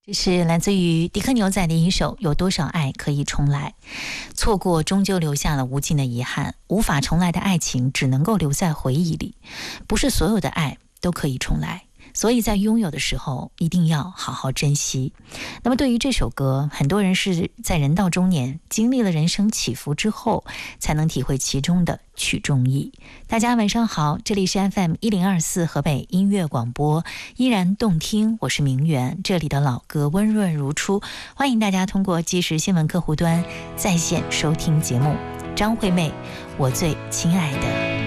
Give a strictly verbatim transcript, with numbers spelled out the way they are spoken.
这是来自于迪克牛仔的一首《有多少爱可以重来》，错过终究留下了无尽的遗憾，无法重来的爱情只能够留在回忆里，不是所有的爱都可以重来，所以在拥有的时候一定要好好珍惜。那么对于这首歌，很多人是在人到中年经历了人生起伏之后才能体会其中的曲中意。大家晚上好，这里是 F M 一零二四河北音乐广播，依然动听，我是明媛，这里的老歌温润如初，欢迎大家通过即时新闻客户端在线收听节目。张惠妹，我最亲爱的。